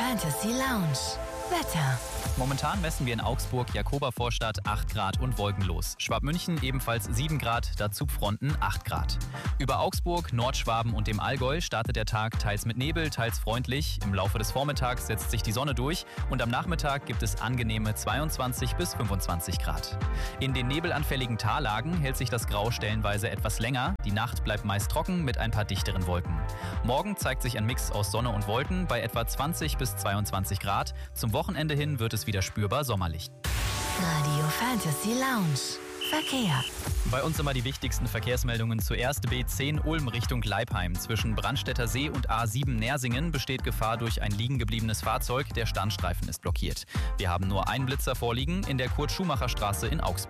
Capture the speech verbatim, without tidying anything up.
Fantasy Lounge. Wetter. Momentan messen wir in Augsburg, Jakobervorstadt acht Grad und wolkenlos. Schwabmünchen ebenfalls sieben Grad, dazu Fronten acht Grad. Über Augsburg, Nordschwaben und dem Allgäu startet der Tag teils mit Nebel, teils freundlich. Im Laufe des Vormittags setzt sich die Sonne durch und am Nachmittag gibt es angenehme zweiundzwanzig bis fünfundzwanzig Grad. In den nebelanfälligen Tallagen hält sich das Grau stellenweise etwas länger. Die Nacht bleibt meist trocken mit ein paar dichteren Wolken. Morgen zeigt sich ein Mix aus Sonne und Wolken bei etwa zwanzig bis zweiundzwanzig Grad. Zum Wochenende hin wird es wieder spürbar sommerlich. Radio Fantasy Lounge. Verkehr. Bei uns immer die wichtigsten Verkehrsmeldungen. Zuerst B zehn Ulm Richtung Leipheim. Zwischen Brandstätter See und A sieben Nersingen besteht Gefahr durch ein liegen gebliebenes Fahrzeug. Der Standstreifen ist blockiert. Wir haben nur einen Blitzer vorliegen in der Kurt-Schumacher-Straße in Augsburg.